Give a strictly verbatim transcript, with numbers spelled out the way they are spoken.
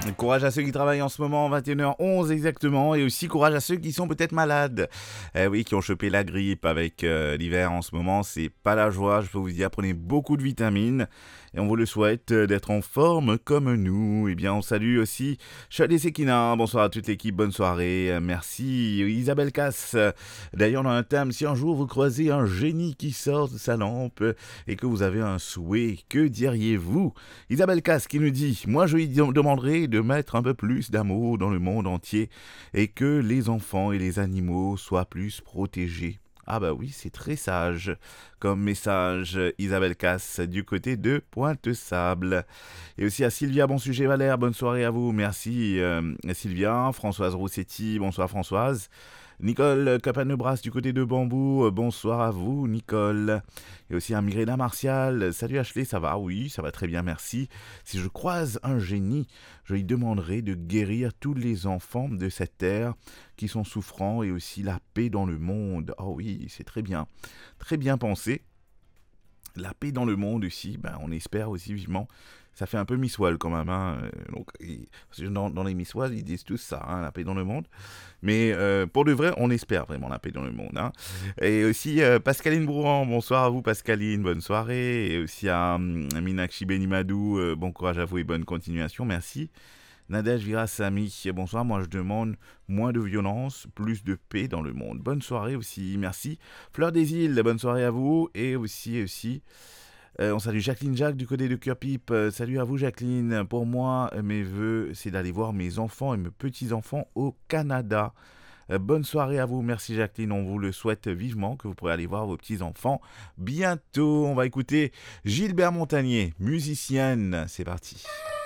Courage à ceux qui travaillent en ce moment, vingt et une heures onze exactement, et aussi courage à ceux qui sont peut-être malades. Eh oui, qui ont chopé la grippe avec euh, l'hiver en ce moment, c'est pas la joie, je peux vous dire, prenez beaucoup de vitamines, et on vous le souhaite euh, d'être en forme comme nous. Eh bien, on salue aussi Chalet Sekina, bonsoir à toute l'équipe, bonne soirée, euh, merci Isabelle Casse. D'ailleurs, on a un thème, si un jour vous croisez un génie qui sort de sa lampe, et que vous avez un souhait, que diriez-vous? Isabelle Casse qui nous dit, moi je lui demanderai de mettre un peu plus d'amour dans le monde entier et que les enfants et les animaux soient plus protégés. Ah bah oui, c'est très sage comme message, Isabelle Casse, du côté de Pointe-Sable. Et aussi à Sylvia, bon sujet Valère, bonne soirée à vous, merci euh, Sylvia. Françoise Roussetti, bonsoir Françoise. Nicole Capanebras du côté de Bambou, euh, bonsoir à vous Nicole. Et aussi à Mirena Martial, salut Ashley, ça va? Oui, ça va très bien, merci. Si je croise un génie, je lui demanderai de guérir tous les enfants de cette terre qui sont souffrants et aussi la paix dans le monde. Oh oui, c'est très bien, très bien pensé. La paix dans le monde aussi, ben, on espère aussi vivement. Ça fait un peu Miss World quand même. Hein. Donc, dans, dans les Miss World, ils disent tous ça, hein, la paix dans le monde. Mais euh, pour de vrai, on espère vraiment la paix dans le monde. Hein. Et aussi euh, Pascaline Brouhan, bonsoir à vous Pascaline, bonne soirée. Et aussi à um, Minakshi Benimadou, euh, bon courage à vous et bonne continuation, merci. Nadège Virasami, bonsoir, moi je demande moins de violence, plus de paix dans le monde. Bonne soirée aussi, merci. Fleur des îles, bonne soirée à vous. Et aussi, aussi... Euh, on salue Jacqueline Jacques du côté de Cœur-Pipe. Euh, salut à vous Jacqueline. Pour moi, mes vœux, c'est d'aller voir mes enfants et mes petits-enfants au Canada. Euh, bonne soirée à vous. Merci Jacqueline. On vous le souhaite vivement que vous pourrez aller voir vos petits-enfants bientôt. On va écouter Gilbert Montagnier, musicienne. C'est parti.